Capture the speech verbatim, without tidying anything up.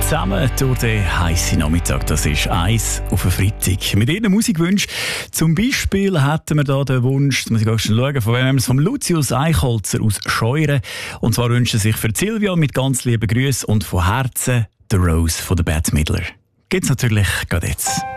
Zusammen durch den heissen Nachmittag. Das ist eins auf einen Freitag. Mit Ihren Musikwünschen. Zum Beispiel hätten wir hier den Wunsch, muss ich auch schon schauen, von wem es vom Lucius Eichholzer aus Scheuren. Und zwar wünschen sich für Silvia mit ganz lieben Grüßen und von Herzen The Rose von der Bette Midler. Gibt's natürlich gerade jetzt.